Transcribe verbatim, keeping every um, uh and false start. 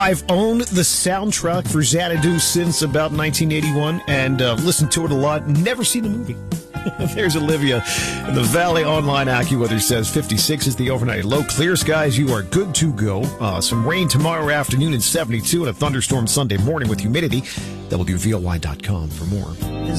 I've owned the soundtrack for Xanadu since about nineteen eighty-one and uh, listened to it a lot. Never seen the movie. There's Olivia. And the Valley Online AccuWeather says fifty-six is the overnight low. Clear skies, you are good to go. Uh, some rain tomorrow afternoon and seventy-two, and a thunderstorm Sunday morning with humidity. W V O Y dot com for more.